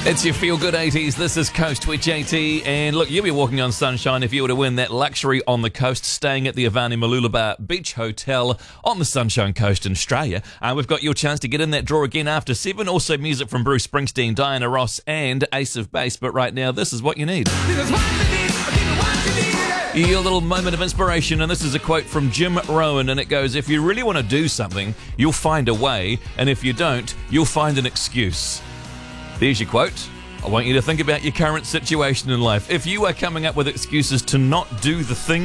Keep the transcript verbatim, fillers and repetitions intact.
It's your feel-good eighties. This is Coast with J T. And look, you'll be walking on sunshine if you were to win that luxury on the coast, staying at the Avani Mooloolaba Beach Hotel on the Sunshine Coast in Australia. Uh, we've got your chance to get in that draw again after seven. Also music from Bruce Springsteen, Diana Ross and Ace of Base. But right now, this is what you need. Your little moment of inspiration, and this is a quote from Jim Rohn, and it goes, if you really want to do something, you'll find a way, and if you don't, you'll find an excuse. There's your quote. I want you to think about your current situation in life. If you are coming up with excuses to not do the thing